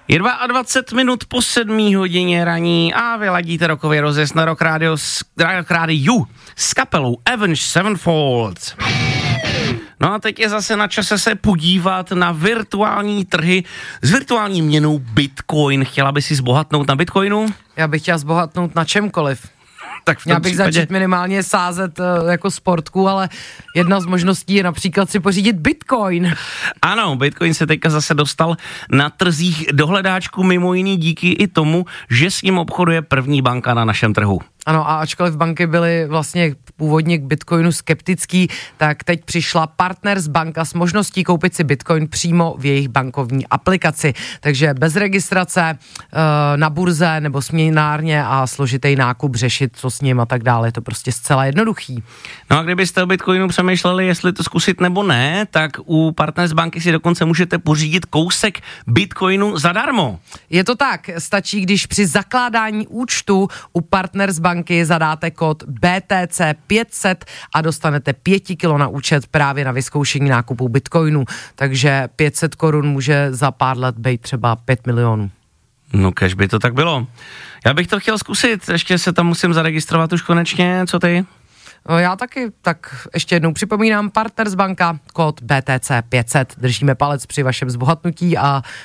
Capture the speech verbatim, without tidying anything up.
Je dvacet dva minut po sedmé hodině raní a vy ladíte rokový rozjezd na Rock Radio s, Rock Radio s kapelou Avenged Sevenfold. No a teď je zase na čase se podívat na virtuální trhy s virtuální měnou Bitcoin. Chtěla by si zbohatnout na Bitcoinu? Já bych chtěla zbohatnout na čemkoliv. Tak v tom Já bych případě... začít minimálně sázet uh, jako sportku, ale jedna z možností je například si pořídit Bitcoin. Ano, Bitcoin se teďka zase dostal na trzích do hledáčku, mimo jiný díky i tomu, že s ním obchoduje první banka na našem trhu. Ano, a ačkoliv banky byly vlastně původně k Bitcoinu skeptický, tak teď přišla Partners banka s možností koupit si Bitcoin přímo v jejich bankovní aplikaci. Takže bez registrace na burze nebo směnárně a složitý nákup řešit, co s ním a tak dále. Je to prostě zcela jednoduchý. No a kdybyste o Bitcoinu přemýšleli, jestli to zkusit nebo ne, tak u Partners banky si dokonce můžete pořídit kousek Bitcoinu zadarmo. Je to tak, stačí, když při zakládání účtu u Partners banky zadáte kód B T C pět set a dostanete pět kilo na účet právě na vyzkoušení nákupu Bitcoinu. Takže pět set korun může za pár let být třeba pět milionů. No kež by to tak bylo. Já bych to chtěl zkusit, ještě se tam musím zaregistrovat už konečně, co ty? No já taky, tak ještě jednou připomínám, Partners banka, kód B T C pět set. Držíme palec při vašem zbohatnutí a